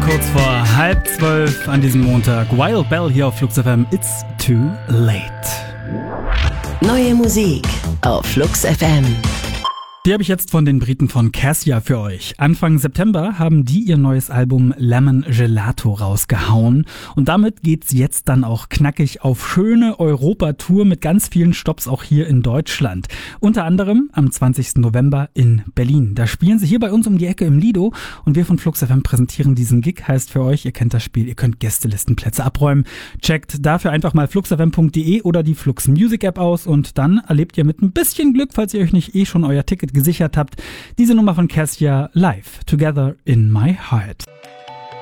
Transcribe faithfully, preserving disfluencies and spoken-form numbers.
kurz vor halb zwölf an diesem Montag. Wild Bell hier auf Flux F M. It's too late. Neue Musik auf Flux F M. Die habe ich jetzt von den Briten von Cassia für euch. Anfang September haben die ihr neues Album Lemon Gelato rausgehauen. Und damit geht's jetzt dann auch knackig auf schöne Europatour mit ganz vielen Stopps auch hier in Deutschland. Unter anderem am zwanzigsten November in Berlin. Da spielen sie hier bei uns um die Ecke im Lido und wir von Flux F M präsentieren diesen Gig. Heißt für euch, ihr kennt das Spiel, ihr könnt Gästelistenplätze abräumen. Checkt dafür einfach mal flux f m punkt d e oder die Flux Music App aus und dann erlebt ihr mit ein bisschen Glück, falls ihr euch nicht eh schon euer Ticket gesichert habt, diese Nummer von Cassia live, Together in My Heart.